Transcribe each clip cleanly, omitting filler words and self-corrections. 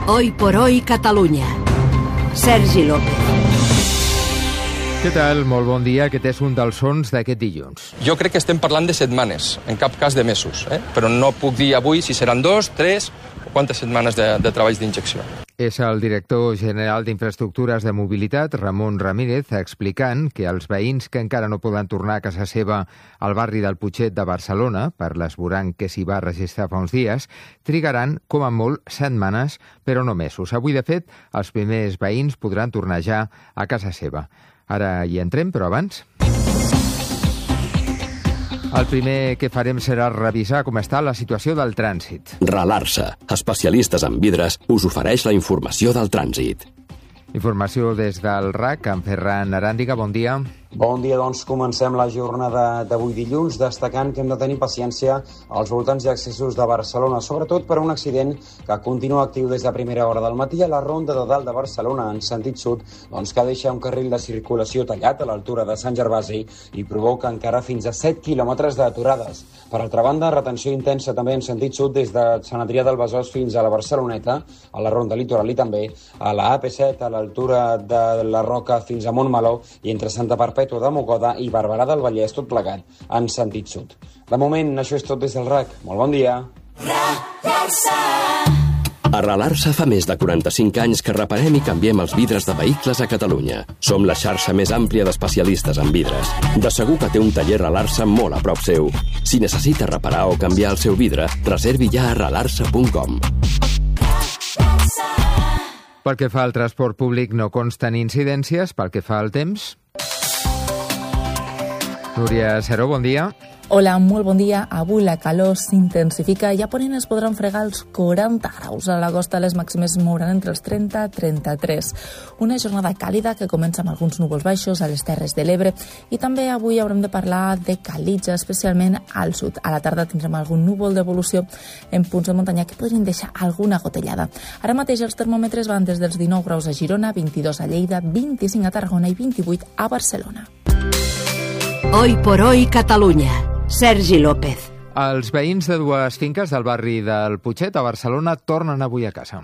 Hoy por hoy Catalunya. Sergi López. Què tal? Molt bon dia. Aquest és un dels sons d'aquest dilluns. Jo crec que estem parlant de setmanes, en cap cas de mesos, però no puc dir avui si seran 2, 3 o quantes setmanes de treballs d'injecció. És el director general d'Infraestructures de Mobilitat, Ramon Ramírez, explicant que els veïns que encara no poden tornar a casa seva al barri del Putxet de Barcelona, per l'esvoranc que s'hi va registrar fa uns dies, trigaran, com a molt, setmanes, però no mesos. Avui, de fet, els primers veïns podran tornar ja a casa seva. Ara hi entrem, però abans... El primer que farem serà revisar com està la situació del trànsit. Ralarsa, especialistes en vidres, us ofereix la informació del trànsit. Informació des del RAC, en Ferran Aràndiga, bon dia. Bon dia, doncs comencem la jornada d'avui dilluns, destacant que hem de tenir paciència als voltants i accessos de Barcelona, sobretot per un accident que continua actiu des de primera hora del matí a la ronda de dalt de Barcelona, en sentit sud, doncs que deixa un carril de circulació tallat a l'altura de Sant Gervasi i provoca encara fins a 7 quilòmetres d'aturades. Per altra banda, retenció intensa també en sentit sud des de Sant Adrià del Besòs fins a la Barceloneta, a la ronda litoral i també a la AP7 a l'altura de la Roca fins a Montmeló i entre Santa Perpètua de Mogoda i Barberà del Vallès, tot plegat en sentit sud. De moment, això és tot des del RAC. Molt bon dia. A Ralarsa fa més de 45 anys que reparem i canviem els vidres de vehicles a Catalunya. Som la xarxa més àmplia d'especialistes en vidres. De segur que té un taller Ralarsa molt a prop seu. Si necessita reparar o canviar el seu vidre, reservi ja a ralarsa.com. Pel que fa al transport públic no consten incidències. Pel que fa al temps... Núria Seró, bon dia. Hola, molt bon dia. Avui la calor s'intensifica i a ponent es podran fregar els 40 graus. A la costa les màximes mouran entre els 30 i 33. Una jornada càlida que comença amb alguns núvols baixos a les Terres de l'Ebre i també avui haurem de parlar de calitja, especialment al sud. A la tarda tindrem algun núvol d'evolució en punts de muntanya que podrien deixar alguna gotellada. Ara mateix els termòmetres van des dels 19 graus a Girona, 22 a Lleida, 25 a Tarragona i 28 a Barcelona. Hoy por hoy Catalunya. Sergi López. Els veïns de dues finques del barri del Putxet a Barcelona tornen avui a casa.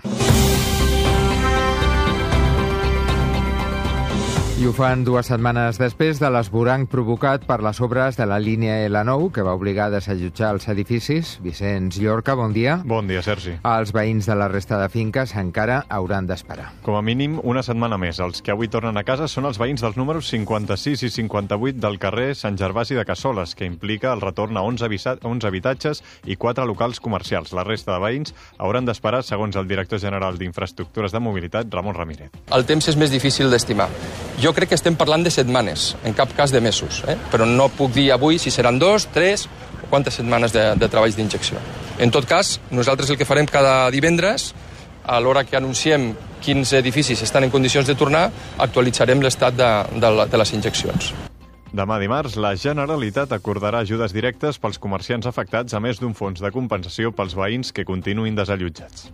I ho fan 2 setmanes després de l'esvoranc provocat per les obres de la línia L9, que va obligar a desallotjar els edificis. Vicenç Llorca, bon dia. Bon dia, Sergi. Els veïns de la resta de finques encara hauran d'esperar. Com a mínim, una setmana més. Els que avui tornen a casa són els veïns dels números 56 i 58 del carrer Sant Gervasi de Cassoles, que implica el retorn a 11 habitatges i 4 locals comercials. La resta de veïns hauran d'esperar, segons el director general d'Infraestructures de Mobilitat, Ramon Ramírez. El temps és més difícil d'estimar. Jo crec que estem parlant de setmanes, en cap cas de mesos, però no puc dir avui si seran 2, 3 o quantes setmanes de treballs d'injecció. En tot cas, nosaltres el que farem cada divendres, a l'hora que anunciem quins edificis estan en condicions de tornar, actualitzarem l'estat de les injeccions. Demà dimarts, la Generalitat acordarà ajudes directes pels comerciants afectats, a més d'un fons de compensació pels veïns que continuïn desallotjats.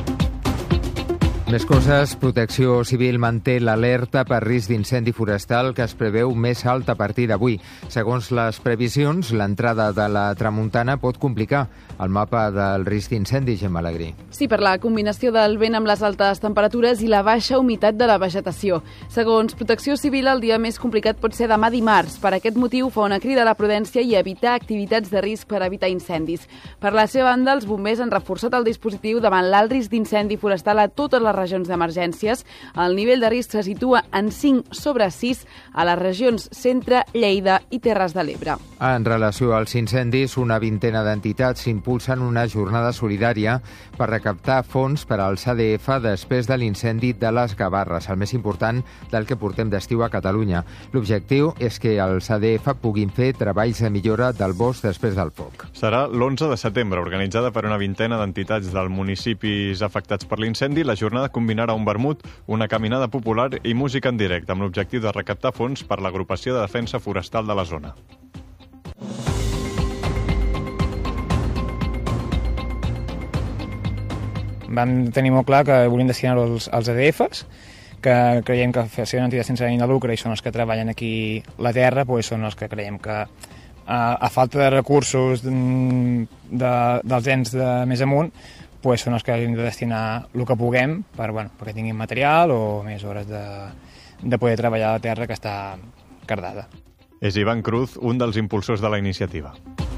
Més coses, Protecció Civil manté l'alerta per risc d'incendi forestal que es preveu més alt a partir d'avui. Segons les previsions, l'entrada de la tramuntana pot complicar el mapa del risc d'incendi, Gemma Alegrí. Sí, per la combinació del vent amb les altes temperatures i la baixa humitat de la vegetació. Segons Protecció Civil, el dia més complicat pot ser demà dimarts. Per aquest motiu, fa una crida a la prudència i a evitar activitats de risc per evitar incendis. Per la seva banda, els bombers han reforçat el dispositiu davant l'alt risc d'incendi forestal a totes les regions d'emergències. El nivell de risc se situa en 5/6 a les regions Centre, Lleida i Terres de l'Ebre. En relació als incendis, una vintena d'entitats impulsen una jornada solidària per recaptar fons per al SADF després de l'incendi de les Gavarres, el més important del que portem d'estiu a Catalunya. L'objectiu és que els SADF puguin fer treballs de millora del bosc després del foc. Serà l'11 de setembre, organitzada per una vintena d'entitats dels municipis afectats per l'incendi. La jornada combinarà un vermut, una caminada popular i música en directe, amb l'objectiu de recaptar fons per l'agrupació de defensa forestal de la zona. Vam tenir molt clar que volíem destinar-ho als ADFs, que creiem que ser una entitat sense ànim de lucre i són els que treballen aquí la terra, doncs són els que creiem que a falta de recursos dels ens de més amunt, pues són els que hem de destinar el que puguem perquè tinguin material o més hores de poder treballar a la terra que està cardada. És Ivan Cruz, un dels impulsors de la iniciativa.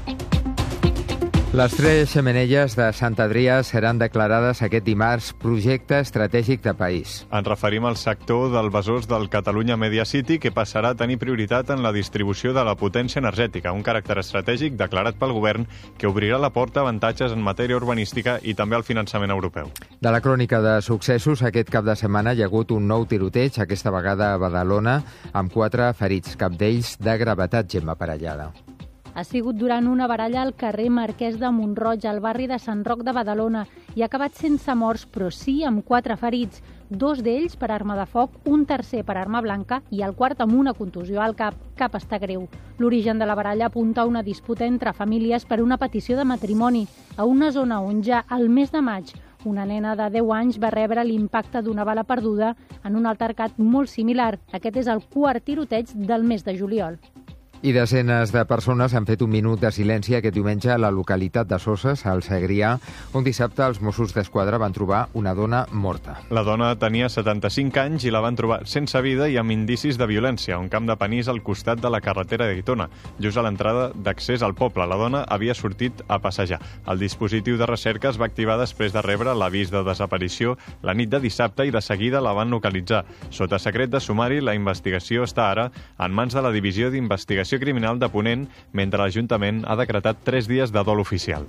Les 3 xemeneies de Sant Adrià seran declarades aquest dimarts projecte estratègic de país. Ens referim al sector del Besòs del Catalunya Media City, que passarà a tenir prioritat en la distribució de la potència energètica, un caràcter estratègic declarat pel govern que obrirà la porta a avantatges en matèria urbanística i també al finançament europeu. De la crònica de successos, aquest cap de setmana hi ha hagut un nou tiroteig, aquesta vegada a Badalona, amb 4 ferits, cap d'ells de gravetat, Gemma Parellada. Ha sigut durant una baralla al carrer Marquès de Montroig, al barri de Sant Roc de Badalona, i ha acabat sense morts, però sí amb 4 ferits, 2 d'ells per arma de foc, un tercer per arma blanca i el quart amb una contusió al cap. Cap està greu. L'origen de la baralla apunta a una disputa entre famílies per una petició de matrimoni, a una zona on ja al mes de maig una nena de 10 anys va rebre l'impacte d'una bala perduda en un altercat molt similar. Aquest és el 4è tiroteig del mes de juliol. I desenes de persones han fet un minut de silenci aquest diumenge a la localitat de Soses, al Segrià, on dissabte els Mossos d'Esquadra van trobar una dona morta. La dona tenia 75 anys i la van trobar sense vida i amb indicis de violència a un camp de panís al costat de la carretera de Guitona, just a l'entrada d'accés al poble. La dona havia sortit a passejar. El dispositiu de recerca es va activar després de rebre l'avís de desaparició la nit de dissabte i de seguida la van localitzar. Sota secret de sumari, la investigació està ara en mans de la Divisió d'Investigació Criminal de Ponent, mentre l'Ajuntament ha decretat 3 dies de dol oficial.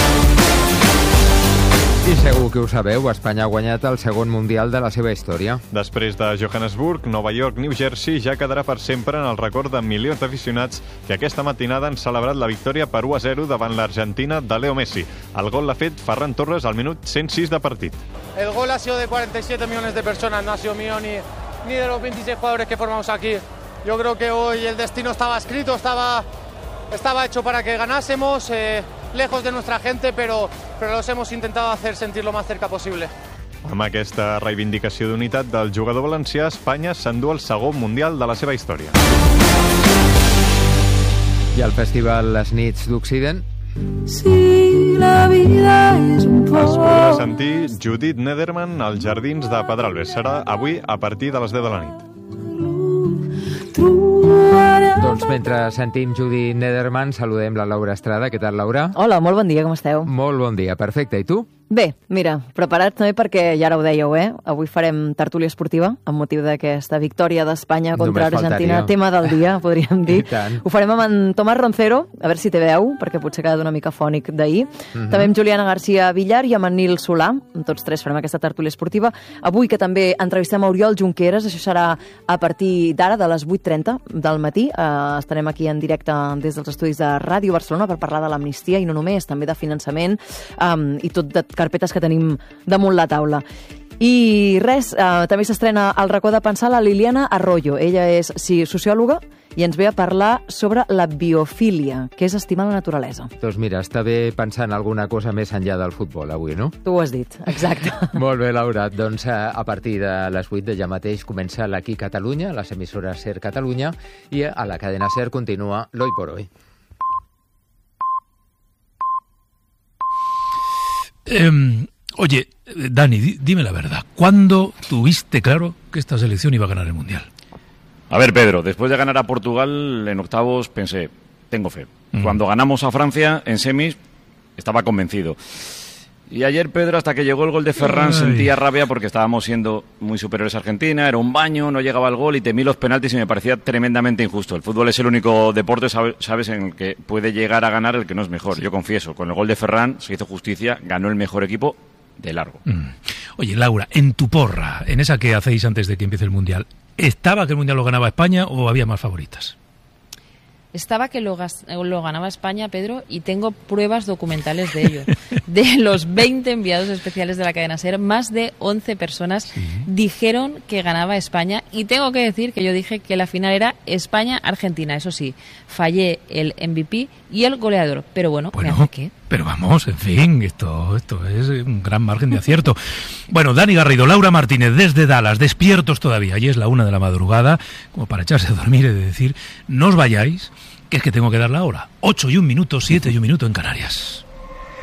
I segur que ho sabeu, Espanya ha guanyat el segon Mundial de la seva història. Després de Johannesburg, Nova York, New Jersey, ja quedarà per sempre en el record de milions d'aficionats que aquesta matinada han celebrat la victòria per 1-0 davant l'Argentina de Leo Messi. El gol l'ha fet Ferran Torres al minut 106 de partit. El gol ha sido de 47 millones de personas, no ha sido mío ni de los 26 jugadores que formamos aquí. Yo creo que hoy el destino estaba escrito, estaba hecho para que ganásemos, lejos de nuestra gente, pero los hemos intentado hacer sentir lo más cerca posible. Amb aquesta reivindicació d'unitat del jugador valencià, Espanya s'endú el segon Mundial de la seva història. I al festival Les Nits d'Occident? Si la vida és un poc... Es podrà sentir Judith Nederman als Jardins de Pedralbes. Serà avui a partir de les 10 de la nit. Doncs mentre sentim Judith Nederman, saludem la Laura Estrada. Què tal, Laura? Hola, molt bon dia, com esteu? Molt bon dia, perfecte. I tu? Bé, mira, preparat també perquè, ja ara ho dèieu, avui farem tertúlia esportiva amb motiu d'aquesta victòria d'Espanya contra Argentina, tema del dia, podríem dir. Ho farem amb en Tomàs Roncero, a veure si té veu, perquè potser ha quedat una mica fònic d'ahir. També amb Juliana García Villar i amb en Nil Solà, amb tots tres farem aquesta tertúlia esportiva. Avui que també entrevistem a Oriol Junqueras, això serà a partir d'ara, de les 8:30 del matí. Estarem aquí en directe des dels estudis de Ràdio Barcelona per parlar de l'amnistia i no només, també de finançament i tot de carpetes que tenim damunt la taula. I res, també s'estrena al racó de pensar la Liliana Arroyo. Ella és sociòloga i ens ve a parlar sobre la biofília, que és estimar la naturalesa. Doncs mira, està bé pensar en alguna cosa més enllà del futbol avui, no? Tu ho has dit, exacte. Molt bé, Laura. Doncs a partir de les 8 de ja mateix comença l'Aquí Catalunya, les emissores SER Catalunya, i a la cadena SER continua l'Hoy por Hoy. Oye, Dani, dime la verdad. ¿Cuándo tuviste claro que esta selección iba a ganar el Mundial? A ver, Pedro, después de ganar a Portugal en octavos pensé, tengo fe. Cuando ganamos a Francia en semis, estaba convencido. Y ayer, Pedro, hasta que llegó el gol de Ferran, sentía rabia porque estábamos siendo muy superiores a Argentina, era un baño, no llegaba el gol y temí los penaltis y me parecía tremendamente injusto. El fútbol es el único deporte, sabes, en el que puede llegar a ganar el que no es mejor. Sí. Yo confieso, con el gol de Ferran se hizo justicia, ganó el mejor equipo de largo. Oye, Laura, en tu porra, en esa que hacéis antes de que empiece el Mundial, ¿estaba que el Mundial lo ganaba España o había más favoritas? Estaba que lo ganaba España, Pedro, y tengo pruebas documentales de ello. De los 20 enviados especiales de la cadena SER, más de 11 personas dijeron que ganaba España, y tengo que decir que yo dije que la final era España-Argentina. Eso sí, fallé el MVP y el goleador, pero bueno, ¿me hace qué? Pero vamos, en fin, esto es un gran margen de acierto. Bueno, Dani Garrido, Laura Martínez, desde Dallas, despiertos todavía, y es la 1 de la madrugada, como para echarse a dormir y de decir, no os vayáis, que es que tengo que dar la hora. 8 y 1 minuto, 7 y 1 minuto en Canarias.